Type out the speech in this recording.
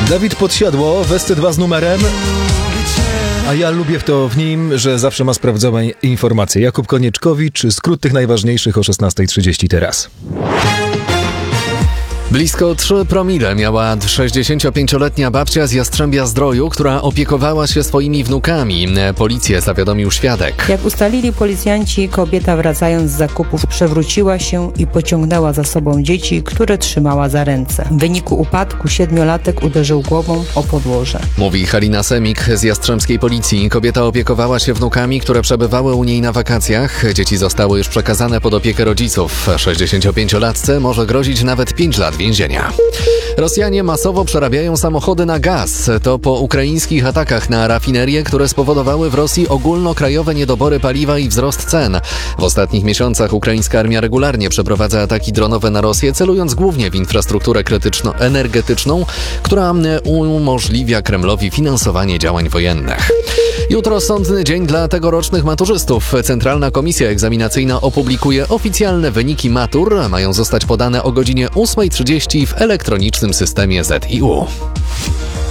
Dawid Podsiadło, WST2 z numerem. A ja lubię w nim, że zawsze ma sprawdzone informacje. Jakub Konieczkowicz, skrót tych najważniejszych o 16:30 teraz. Blisko 3 promile miała 65-letnia babcia z Jastrzębia-Zdroju, która opiekowała się swoimi wnukami. Policję zawiadomił świadek. Jak ustalili policjanci, kobieta wracając z zakupów przewróciła się i pociągnęła za sobą dzieci, które trzymała za ręce. W wyniku upadku 7-latek uderzył głową o podłoże. Mówi Halina Semik z jastrzębskiej policji. Kobieta opiekowała się wnukami, które przebywały u niej na wakacjach. Dzieci zostały już przekazane pod opiekę rodziców. 65-latce może grozić nawet 5 lat więzienia. Rosjanie masowo przerabiają samochody na gaz. To po ukraińskich atakach na rafinerie, które spowodowały w Rosji ogólnokrajowe niedobory paliwa i wzrost cen. W ostatnich miesiącach ukraińska armia regularnie przeprowadza ataki dronowe na Rosję, celując głównie w infrastrukturę energetyczną, która umożliwia Kremlowi finansowanie działań wojennych. Jutro sądny dzień dla tegorocznych maturzystów. Centralna Komisja Egzaminacyjna opublikuje oficjalne wyniki matur. Mają zostać podane o godzinie 8:30 w elektronicznym systemie ZIU.